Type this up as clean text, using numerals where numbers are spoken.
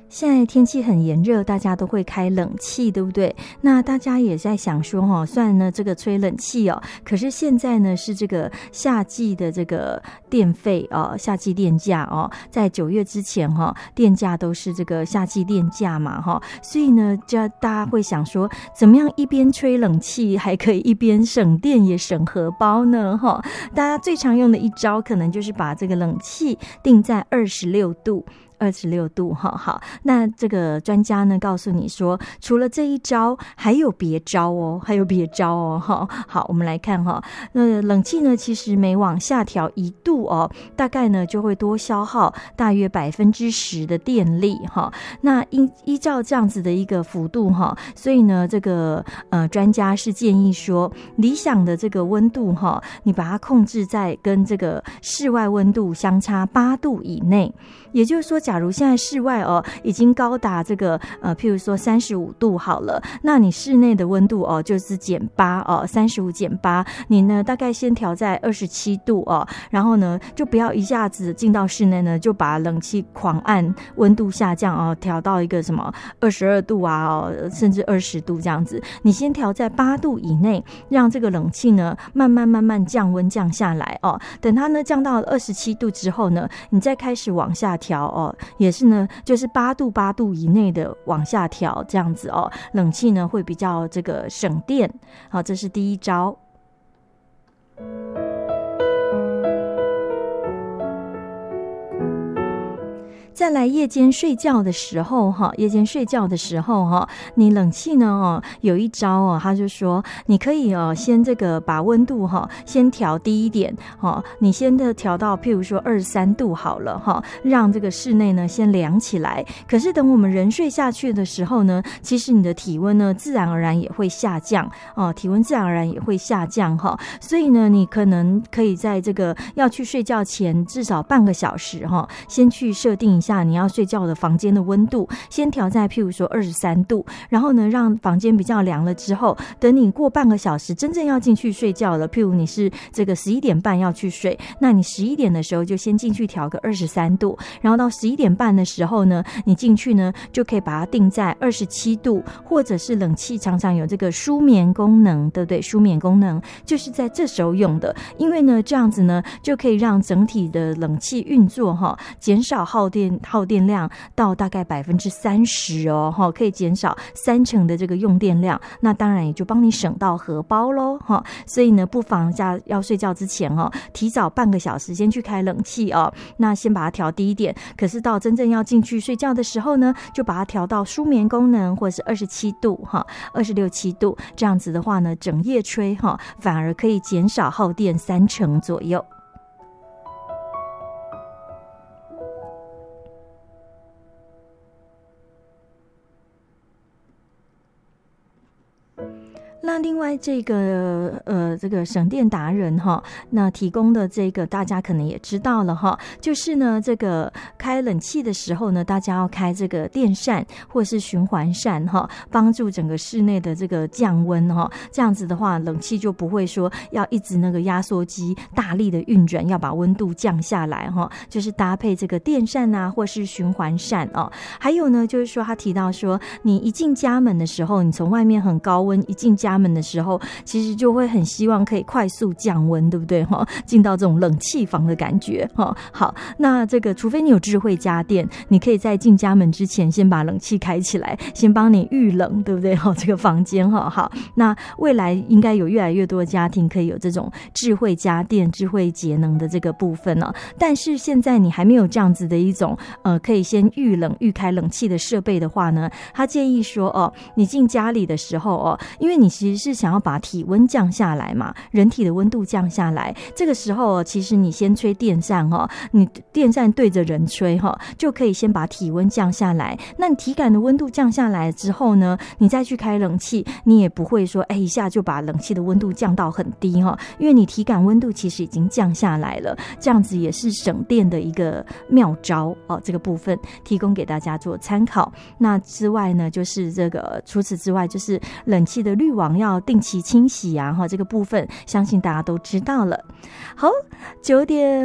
现在天气很炎热，大家都会开冷气，对不对？那大家也在想说虽然呢这个吹冷气可是现在呢是这个夏季的这个电费夏季电价在9月之前电价都是这个夏季电价嘛所以呢大家会想说怎么样一边吹冷气还可以一边省电也省荷包呢大家最常用的一招可能就是把这个冷气定在26度好，那这个专家呢告诉你说除了这一招还有别招好，我们来看冷气呢其实每往下调1度大概呢就会多消耗大约10%的电力那依照这样子的一个幅度所以呢这个专家是建议说理想的这个温度你把它控制在跟这个室外温度相差8度以内，也就是说假如现在室外已经高达这个譬如说35度好了，那你室内的温度就是减835减8，你呢大概先调在27度然后呢就不要一下子进到室内呢就把冷气狂按温度下降调到一个什么22度甚至20度这样子，你先调在8度以内，让这个冷气呢慢慢降温降下来等它呢降到27度之后呢，你再开始往下调也是呢就是8度以内的往下调，这样子冷气呢会比较这个省电。好，这是第一招。再来夜间睡觉的时候你冷气呢有一招他就说你可以先这个把温度先调低一点你先的调到譬如说23度好了让这个室内呢先凉起来，可是等我们人睡下去的时候呢，其实你的体温呢自然而然也会下降所以呢你可能可以在这个要去睡觉前至少半个小时先去设定一下你要睡觉的房间的温度，先调在譬如说23度，然后呢让房间比较凉了之后，等你过半个小时真正要进去睡觉了，譬如你是这个11点半要去睡，那你11点的时候就先进去调个23度，然后到11点半的时候呢你进去呢就可以把它定在27度，或者是冷气常常有这个舒眠功能，对不对？舒眠功能就是在这时候用的，因为呢这样子呢就可以让整体的冷气运作减少耗电量到大概30%可以减少30%的这个用电量，那当然也就帮你省到荷包咯所以呢不妨要睡觉之前提早半个小时先去开冷气那先把它调低一点，可是到真正要进去睡觉的时候呢就把它调到舒眠功能或者是27度26、7度，这样子的话呢整夜吹反而可以减少耗电30%左右。那另外这个省电达人那提供的这个大家可能也知道了就是呢这个开冷气的时候呢，大家要开这个电扇或是循环扇帮助整个室内的这个降温这样子的话冷气就不会说要一直那个压缩机大力的运转要把温度降下来就是搭配这个电扇或是循环扇还有呢就是说他提到说你一进家门的时候，你从外面很高温一进家门的时候，其实就会很希望可以快速降温，对不对进到这种冷气房的感觉好，那这个除非你有智慧家电，你可以在进家门之前先把冷气开起来，先帮你预冷，对不对这个房间好，那未来应该有越来越多的家庭可以有这种智慧家电智慧节能的这个部分但是现在你还没有这样子的一种可以先预冷预开冷气的设备的话呢，他建议说你进家里的时候因为你其实是想要把体温降下来嘛，人体的温度降下来，这个时候其实你先吹电扇你电扇对着人吹就可以先把体温降下来，那你体感的温度降下来之后呢，你再去开冷气，你也不会说一下就把冷气的温度降到很低因为你体感温度其实已经降下来了，这样子也是省电的一个妙招这个部分提供给大家做参考。那之外呢就是除此之外就是冷气的滤网要定期清洗这个部分相信大家都知道了。好，9点